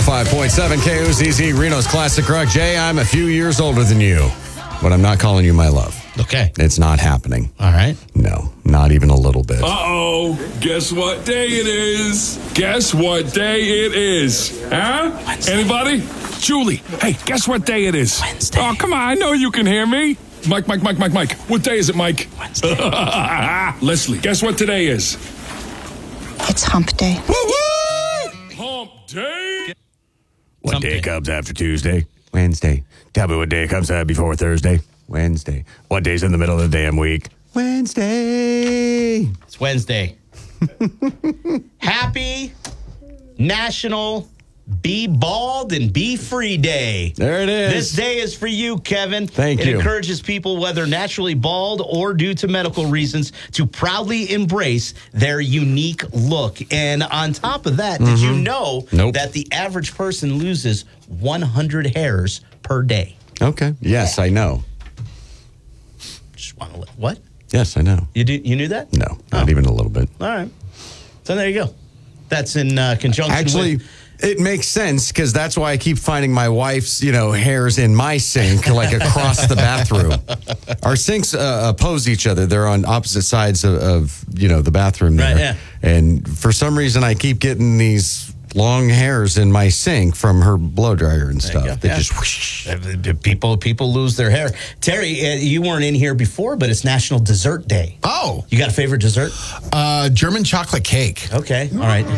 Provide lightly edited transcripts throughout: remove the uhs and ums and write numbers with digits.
105.7 KOZZ, Reno's Classic Rock. Jay, I'm a few years older than you, but I'm not calling you my love. Okay. It's not happening. All right. No, not even a little bit. Uh-oh. Guess what day it is? Guess what day it is? Huh? Wednesday. Anybody? Julie, hey, guess what day it is? Wednesday. Oh, come on. I know you can hear me. Mike. What day is it, Mike? Wednesday. Leslie, guess what today is? It's hump day. Hump day. What day comes after Tuesday? Wednesday. Tell me what day comes before Thursday? Wednesday. What day's in the middle of the damn week? Wednesday. It's Wednesday. Happy National Be Bald and Be Free Day. There it is. This day is for you, Kevin. Thank you. It encourages people, whether naturally bald or due to medical reasons, to proudly embrace their unique look. And on top of that, did you know that the average person loses 100 hairs per day? Okay. Yes, I know. Just want to what? Yes, I know. You knew that? No, not even a little bit. All right. So there you go. That's in conjunction Actually, with... it makes sense because that's why I keep finding my wife's, hairs in my sink, like across the bathroom. Our sinks oppose each other. They're on opposite sides of the bathroom there. Right, yeah. And for some reason, I keep getting these long hairs in my sink from her blow dryer and stuff. They just whoosh. People lose their hair. Terry, you weren't in here before, but it's National Dessert Day. Oh. You got a favorite dessert? German chocolate cake. Okay. All right.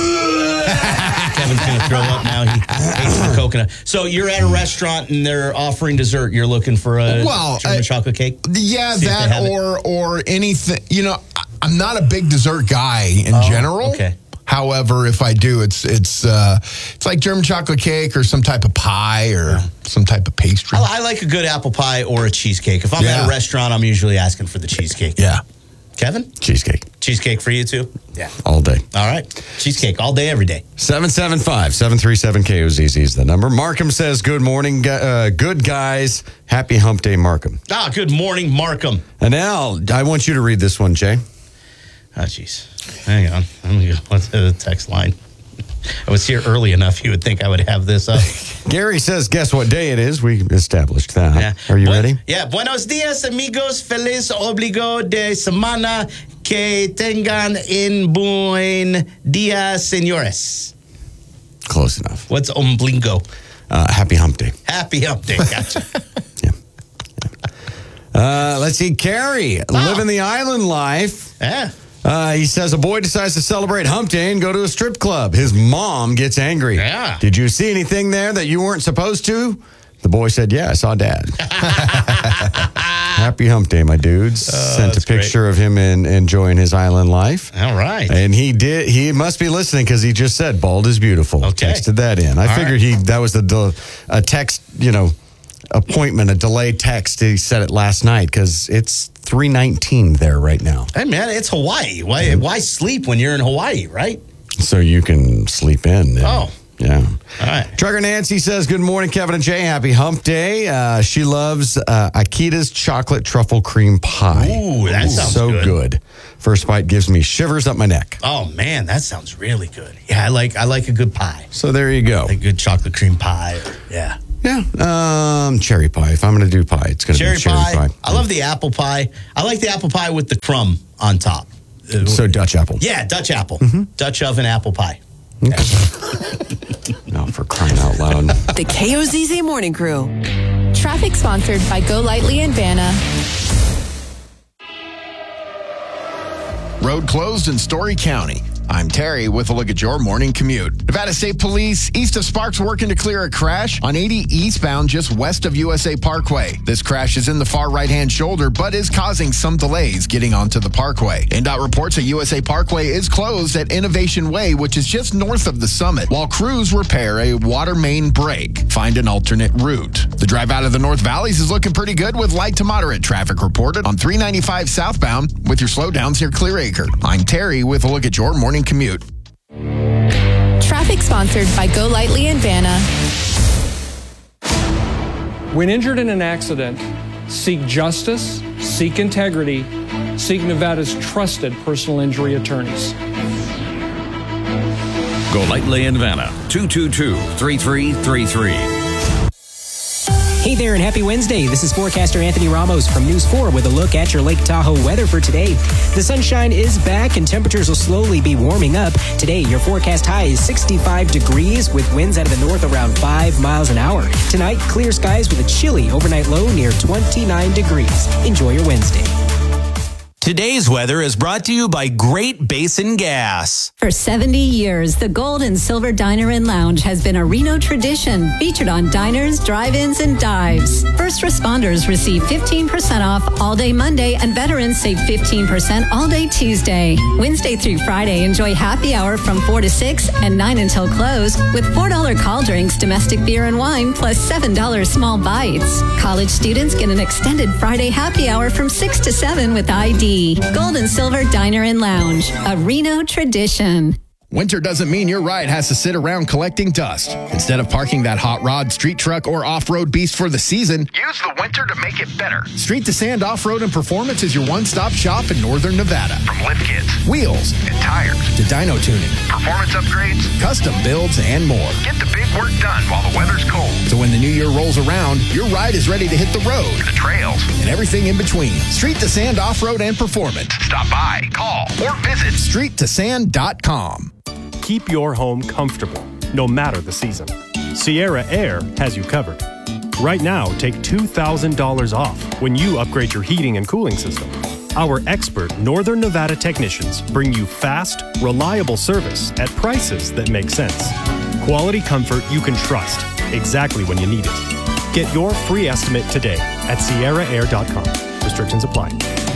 Kevin's going to throw up now. He hates the coconut. So you're at a restaurant and they're offering dessert. You're looking for a German chocolate cake? Yeah, See that or anything. I'm not a big dessert guy in general. Okay. However, if I do, it's like German chocolate cake or some type of pie or some type of pastry. I like a good apple pie or a cheesecake. If I'm at a restaurant, I'm usually asking for the cheesecake. Yeah. Kevin? Cheesecake. Cheesecake for you too? Yeah. All day. All right. Cheesecake all day, every day. 775-737-KOZZ is the number. Markham says, good morning, good guys. Happy hump day, Markham. Good morning, Markham. And now, I want you to read this one, Jay. Oh, jeez. Hang on. I'm going to go to the text line. I was here early enough, you would think I would have this up. Gary says, guess what day it is? We established that. Yeah. Are you ready? Yeah. Buenos dias, amigos. Feliz obligo de semana. Que tengan un buen día, señores. Close enough. What's ombligo? Happy hump day. Happy hump day. Gotcha. Let's see. Carrie, living the island life. Yeah. He says a boy decides to celebrate hump day and go to a strip club. His mom gets angry. Yeah. Did you see anything there that you weren't supposed to? The boy said, yeah, I saw Dad. Happy hump day, my dudes. Sent a picture of him enjoying his island life. All right. And he must be listening because he just said bald is beautiful. Okay. Texted that in. I figured that was a text, appointment, a delayed text. He said it last night because it's 3:19 there right now. Hey, man, it's Hawaii. Why sleep when you're in Hawaii, right? So you can sleep in. Oh. Yeah. All right. Trucker Nancy says, good morning, Kevin and Jay. Happy hump day. She loves Akita's chocolate truffle cream pie. Ooh, that sounds so good. First bite gives me shivers up my neck. Oh, man, that sounds really good. Yeah, I like a good pie. So there you go. A good chocolate cream pie. Yeah. Yeah. Cherry pie. If I'm going to do pie, it's going to be cherry pie. I love the apple pie. I like the apple pie with the crumb on top. So Dutch apple. Yeah, Dutch apple. Dutch oven apple pie. No, for crying out loud. The KOZZ Morning Crew. Traffic sponsored by Go Lightly and Vanna. Road closed in Story County. I'm Terry with a look at your morning commute. Nevada State Police east of Sparks working to clear a crash on 80 eastbound just west of USA Parkway. This crash is in the far right-hand shoulder, but is causing some delays getting onto the parkway. NDOT reports that USA Parkway is closed at Innovation Way, which is just north of the summit, while crews repair a water main break. Find an alternate route. The drive out of the North Valleys is looking pretty good with light to moderate traffic reported on 395 southbound with your slowdowns near Clearacre. I'm Terry with a look at your morning commute. Traffic sponsored by Go Lightly and Vanna. When injured in an accident, seek justice, seek integrity, seek Nevada's trusted personal injury attorneys. Golightly in Vanna, 222-3333. Hey there and happy Wednesday. This is forecaster Anthony Ramos from News 4 with a look at your Lake Tahoe weather for today. The sunshine is back and temperatures will slowly be warming up. Today, your forecast high is 65 degrees with winds out of the north around 5 miles an hour. Tonight, clear skies with a chilly overnight low near 29 degrees. Enjoy your Wednesday. Today's weather is brought to you by Great Basin Gas. For 70 years, the Gold and Silver Diner and Lounge has been a Reno tradition, featured on diners, drive-ins, and dives. First responders receive 15% off all day Monday, and veterans save 15% all day Tuesday. Wednesday through Friday, enjoy happy hour from 4 to 6 and 9 until close, with $4 call drinks, domestic beer and wine, plus $7 small bites. College students get an extended Friday happy hour from 6 to 7 with ID. Gold and Silver Diner and Lounge, a Reno tradition. Winter doesn't mean your ride has to sit around collecting dust. Instead of parking that hot rod, street truck, or off-road beast for the season, use the winter to make it better. Street to Sand Off-Road and Performance is your one-stop shop in Northern Nevada. From lift kits, wheels, and tires, to dyno tuning, performance upgrades, custom builds, and more. Get the big work done while the weather's cold. So when the new year rolls around, your ride is ready to hit the road, the trails, and everything in between. Street to Sand Off-Road and Performance. Stop by, call, or visit streettosand.com. Keep your home comfortable, no matter the season. Sierra Air has you covered. Right now, take $2,000 off when you upgrade your heating and cooling system. Our expert Northern Nevada technicians bring you fast, reliable service at prices that make sense. Quality comfort you can trust exactly when you need it. Get your free estimate today at sierraair.com. Restrictions apply.